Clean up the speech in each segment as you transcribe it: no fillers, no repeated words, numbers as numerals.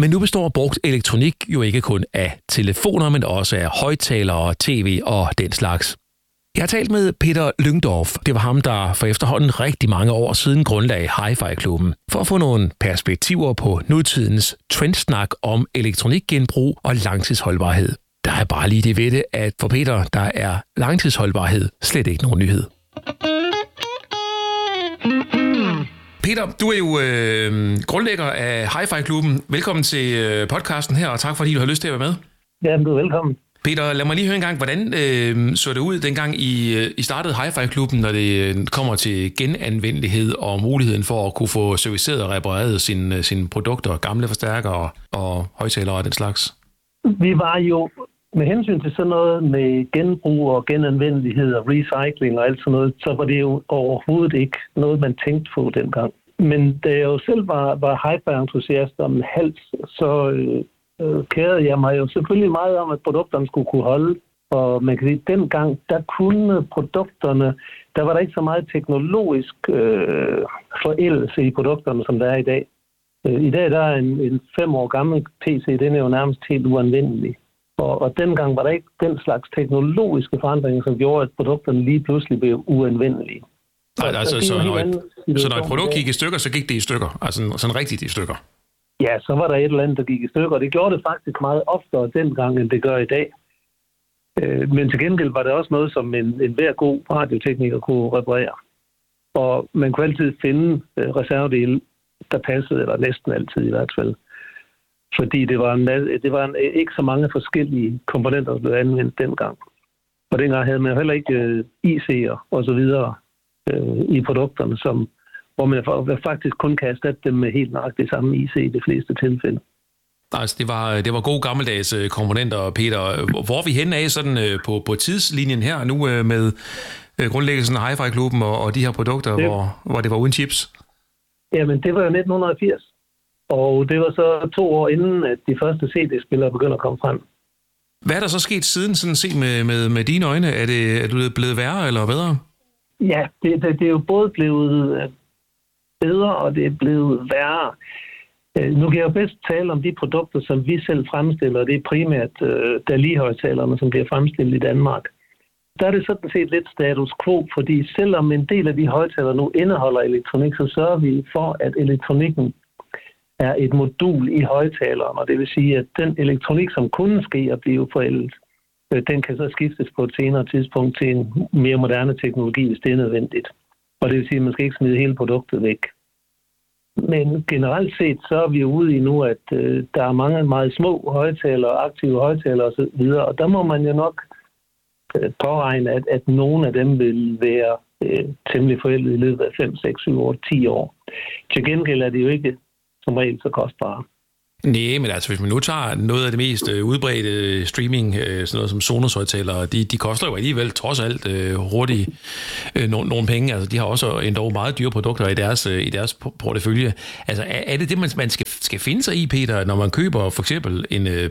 Men nu består brugt elektronik jo ikke kun af telefoner, men også af højttalere, tv og den slags. Jeg har talt med Peter Lyngdorf. Det var ham, der for efterhånden rigtig mange år siden grundlagde Hi-Fi-klubben, for at få nogle perspektiver på nutidens trendsnak om elektronikgenbrug og langtidsholdbarhed. Der er bare lige det ved det, at for Peter, der er langtidsholdbarhed slet ikke nogen nyhed. Peter, du er jo grundlægger af Hi-Fi-klubben. Velkommen til podcasten her, og tak fordi du har lyst til at være med. Ja, du er velkommen. Peter, lad mig lige høre en gang, hvordan så det ud, dengang I startede Hi-Fi-klubben, når det kommer til genanvendelighed og muligheden for at kunne få serviceret og repareret sine produkter, gamle forstærkere og højttalere og den slags? Vi var jo med hensyn til sådan noget med genbrug og genanvendelighed og recycling og alt sådan noget, så var det jo overhovedet ikke noget, man tænkte på dengang. Men da jeg jo selv var Hi-Fi-entusiast om en hals, så kærede jeg mig jo selvfølgelig meget om, at produkterne skulle kunne holde. Og man kan sige, at dengang, der kunne produkterne, der var der ikke så meget teknologisk forældelse i produkterne, som der er i dag. I dag der er en 5 år gammel PC, den er jo nærmest helt uanvendelig. Og dengang var der ikke den slags teknologiske forandringer, som gjorde, at produkterne lige pludselig blev uanvendelige. Så når et produkt gik i stykker, så gik det i stykker? Altså sådan rigtigt i stykker? Ja, så var der et eller andet, der gik i stykker, og det gjorde det faktisk meget oftere dengang, end det gør i dag. Men til gengæld var det også noget, som en hver god radiotekniker kunne reparere. Og man kunne altid finde reservedele, der passede, eller næsten altid i hvert fald. Fordi det var ikke så mange forskellige komponenter, der blev anvendt dengang. Og dengang havde man jo heller ikke IC'er og så videre i produkterne, hvor man faktisk kun kan erstatte dem med helt nøjagtigt samme IC i de fleste tilfælde. Altså, det var gode gammeldags komponenter, Peter. Hvor er vi henne af sådan, på tidslinjen her nu med grundlæggelsen af Hi-Fi-klubben og de her produkter, hvor det var uden chips? Jamen, det var jo 1980. Og det var så 2 år inden, at de første CD-spillere begyndte at komme frem. Hvad er der så sket siden, sådan set med dine øjne? Er du blevet værre eller bedre? Ja, det er jo både blevet bedre, og det er blevet værre. Nu kan jeg jo bedst tale om de produkter, som vi selv fremstiller. Det er primært DALI-højttalerne, som bliver fremstillet i Danmark. Der er det sådan set lidt status quo, fordi selvom en del af de højttalere nu indeholder elektronik, så sørger vi for, at elektronikken er et modul i højttaleren, og det vil sige, at den elektronik, som kunne ske at blive forældet, den kan så skiftes på et senere tidspunkt til en mere moderne teknologi, hvis det er nødvendigt. Og det vil sige, at man skal ikke smide hele produktet væk. Men generelt set, så er vi ude i nu, at der er mange meget små højttalere, aktive højttalere osv., og der må man jo nok påregne, at nogle af dem vil være temmelig forældet i løbet af 5, 6, 7, 8, 10 år. Til gengæld er det jo ikke som regel så kostbare. Nej, men altså hvis man nu tager noget af det mest udbredte streaming, sådan noget som Sonos-højttalere, de koster jo alligevel trods alt hurtigt nogle penge. Altså de har også endog meget dyre produkter i deres portefølje. Altså er det man skal finde sig i, Peter, når man køber for eksempel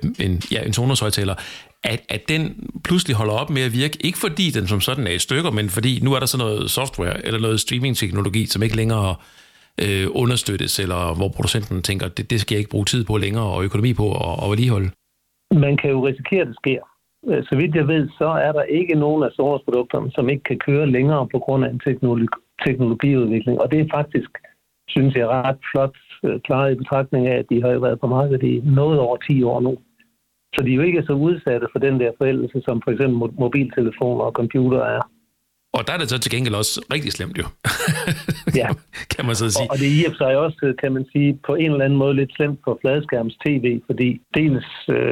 en Sonos-højttaler, at den pludselig holder op med at virke, ikke fordi den som sådan er i stykker, men fordi nu er der sådan noget software eller noget streaming-teknologi, som ikke længere understøttes, eller hvor producenten tænker, det skal jeg ikke bruge tid på længere, og økonomi på og vedligeholde? Man kan jo risikere, at det sker. Så vidt jeg ved, så er der ikke nogen af Sonos-produkterne, som ikke kan køre længere på grund af en teknologiudvikling. Og det er faktisk, synes jeg, ret flot klaret i betragtning af, at de har jo været på markedet i noget over 10 år nu. Så de er jo ikke så udsatte for den der forældelse, som for eksempel mobiltelefoner og computer er. Og der er det så til gengæld også rigtig slemt jo. Ja. Kan man så sige. Og det er i og for sig også, kan man sige, på en eller anden måde lidt slemt for fladskærms tv, fordi dels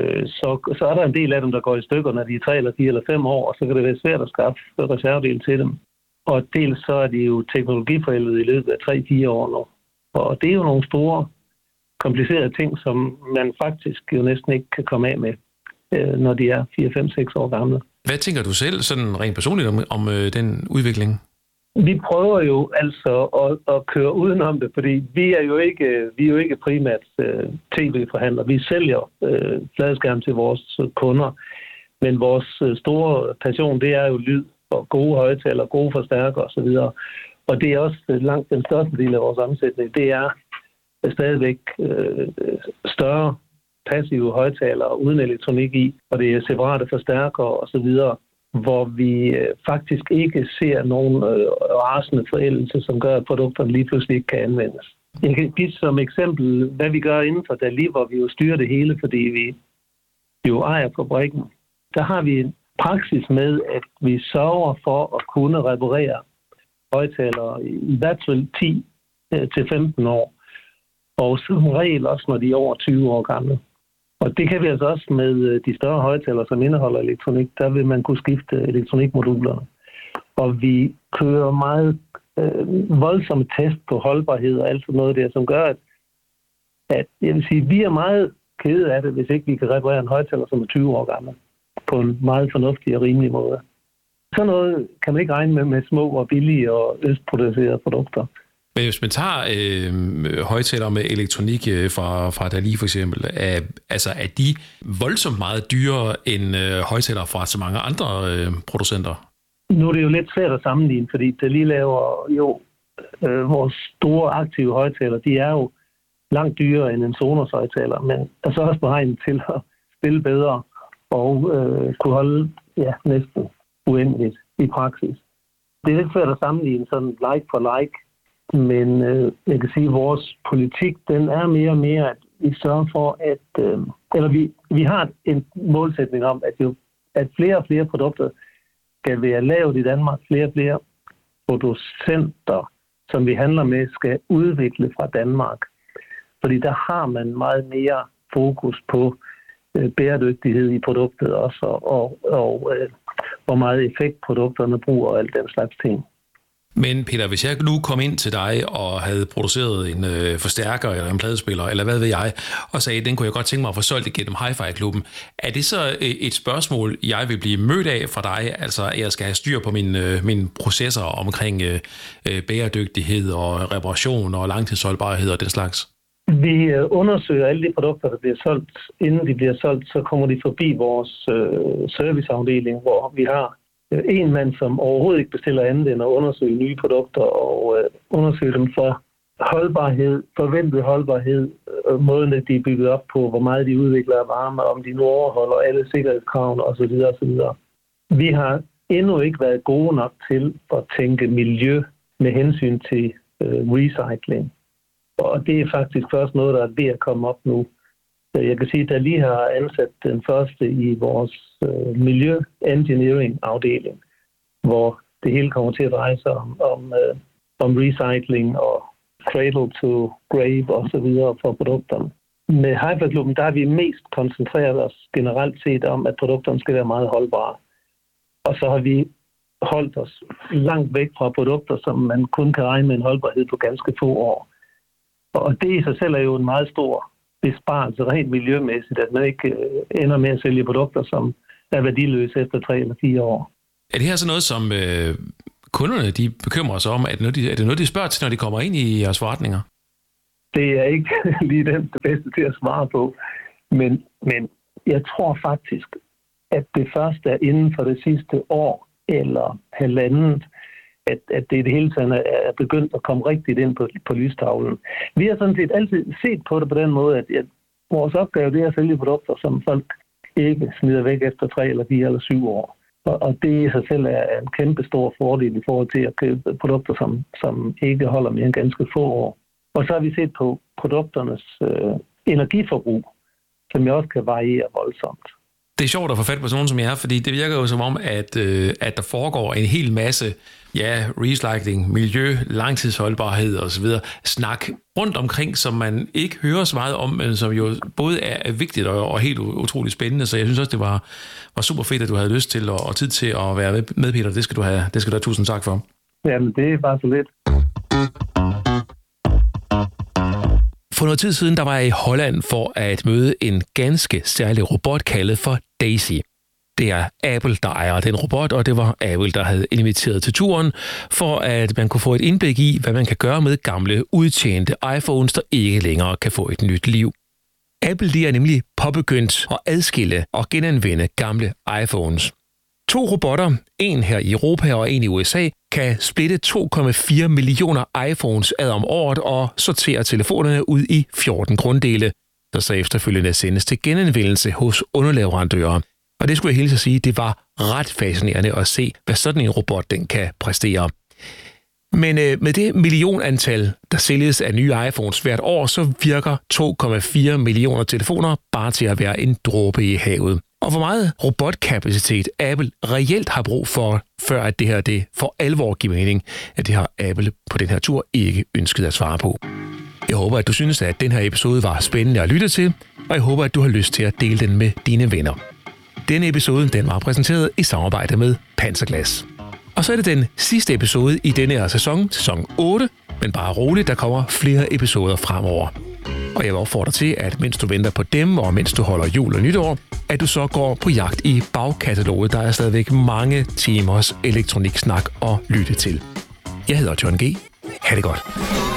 så er der en del af dem, der går i stykker, når de er 3 eller 4 eller 5 år, og så kan det være svært at skaffe reservedele til dem. Og dels så er de jo teknologiforældet i løbet af 3-4 år nu. Og det er jo nogle store, komplicerede ting, som man faktisk jo næsten ikke kan komme af med, når de er 4, 5, 6 år gamle. Hvad tænker du selv sådan rent personligt om den udvikling? Vi prøver jo altså at køre udenom det, fordi vi er jo ikke primært tv-forhandlere. Vi sælger fladskærm til vores kunder, men vores store passion, det er jo lyd og gode højttaler, gode forstærkere osv. Og det er også langt den største del af vores omsætning. Det er stadigvæk større passive højttalere uden elektronik i, og det er separate forstærkere osv., hvor vi faktisk ikke ser nogen rasende forældelse, som gør, at produkterne lige pludselig ikke kan anvendes. Jeg kan give som eksempel, hvad vi gør inden for DALI, hvor vi jo styrer det hele, fordi vi jo ejer fabrikken. Der har vi en praksis med, at vi sørger for at kunne reparere højttalere i hvert fald 10 til 15 år, og som regel også, når de er over 20 år gamle. Og det kan vi altså også med de større højttalere, som indeholder elektronik. Der vil man kunne skifte elektronikmodulerne. Og vi kører meget voldsomme test på holdbarhed og alt sådan noget der, som gør, at jeg vil sige, vi er meget kede af det, hvis ikke vi kan reparere en højttaler, som er 20 år gammel, på en meget fornuftig og rimelig måde. Sådan noget kan man ikke regne med små og billige og østproducerede produkter. Men hvis man tager højttalere med elektronik fra DALI for eksempel, er de voldsomt meget dyrere end højttalere fra så mange andre producenter? Nu er det jo lidt svært at sammenligne, fordi DALI laver jo vores store aktive højttalere, de er jo langt dyrere end en Sonos højttaler, men er så også beregnet til at spille bedre og kunne holde næsten uendeligt i praksis. Det er lidt svært at sammenligne sådan like for like, men jeg kan sige, at vores politik, den er mere og mere, at vi sørger for, at vi har en målsætning om, at flere og flere produkter skal være lavet i Danmark. Flere og flere producenter, som vi handler med, skal udvikle fra Danmark. Fordi der har man meget mere fokus på bæredygtighed i produktet også, og hvor meget effekt produkterne bruger og alt den slags ting. Men Peter, hvis jeg nu kom ind til dig og havde produceret en forstærker eller en pladespiller, eller hvad ved jeg, og sagde, den kunne jeg godt tænke mig at få solgt igennem Hi-Fi-klubben, er det så et spørgsmål, jeg vil blive mødt af fra dig, altså at jeg skal have styr på min processer omkring bæredygtighed og reparation og langtidsholdbarhed og den slags? Vi undersøger alle de produkter, der bliver solgt. Inden de bliver solgt, så kommer de forbi vores serviceafdeling, hvor vi har en mand, som overhovedet ikke bestiller andet end at undersøge nye produkter og undersøge dem for holdbarhed, forventet holdbarhed, måden, at de er bygget op på, hvor meget de udvikler af varme, om de nu overholder alle sikkerhedskravene osv. osv. Vi har endnu ikke været gode nok til at tænke miljø med hensyn til recycling. Og det er faktisk først noget, der er ved at komme op nu. Jeg kan sige, at DALI har ansat den første i vores miljø-engineering-afdeling, hvor det hele kommer til at dreje sig om recycling og cradle to grave osv. for produkterne. Med Hi-Fi-klubben, der har vi mest koncentreret os generelt set om, at produkterne skal være meget holdbare. Og så har vi holdt os langt væk fra produkter, som man kun kan regne med en holdbarhed på ganske få år. Og det i sig selv er jo en meget stor besparelse rent miljømæssigt, at man ikke ender med at sælge produkter, som er værdiløse efter 3 eller 4 år. Er det her så noget, som kunderne de bekymrer sig om? Er det noget, de spørger til, når de kommer ind i jeres forretninger? Det er ikke lige det bedste til at svare på. Men jeg tror faktisk, at det først er inden for det sidste år eller halvandet, at det i det hele taget er begyndt at komme rigtigt ind på lystavlen. Vi har sådan set altid set på det på den måde, at vores opgave det er at sælge produkter, som folk ikke smider væk efter 3 eller 4 eller 7 år. Og det i sig selv er en kæmpe stor fordel i forhold til at købe produkter, som ikke holder mere end ganske få år. Og så har vi set på produkternes energiforbrug, som jo også kan variere voldsomt. Det er sjovt at få fat på sådan som jer, fordi det virker jo som om, at der foregår en hel masse recycling, miljø, langtidsholdbarhed osv. snak rundt omkring, som man ikke hører så meget om, men som jo både er vigtigt og helt utroligt spændende. Så jeg synes også, det var super fedt, at du havde lyst til og tid til at være med, Peter. Det skal du have tusind tak for. Jamen, det er bare så lidt. For noget tid siden, der var jeg i Holland for at møde en ganske særlig robot kaldet for Daisy. Det er Apple, der ejer den robot, og det var Apple, der havde inviteret til turen, for at man kunne få et indblik i, hvad man kan gøre med gamle, udtjente iPhones, der ikke længere kan få et nyt liv. Apple de er nemlig påbegyndt at adskille og genanvende gamle iPhones. 2 robotter, en her i Europa og en i USA, kan splitte 2,4 millioner iPhones ad om året og sortere telefonerne ud i 14 grunddele. der så efterfølgende sendes til genanvendelse hos underleverandører. Og det skulle jeg hilse at sige, det var ret fascinerende at se, hvad sådan en robot den kan præstere. Men med det millionantal, der sælges af nye iPhones hvert år, så virker 2,4 millioner telefoner bare til at være en dråbe i havet. Og hvor meget robotkapacitet Apple reelt har brug for, før at det her det for alvor giver mening, at det har Apple på den her tur ikke ønsket at svare på. Jeg håber, at du synes, at den her episode var spændende at lytte til, og jeg håber, at du har lyst til at dele den med dine venner. Denne episode den var præsenteret i samarbejde med Panserglas. Og så er det den sidste episode i denne her sæson 8, men bare roligt, der kommer flere episoder fremover. Og jeg vil opfordre til, at mens du venter på dem, og mens du holder jul og nytår, at du så går på jagt i bagkataloget. Der er stadigvæk mange timers elektroniksnak at lytte til. Jeg hedder John G. Ha' det godt.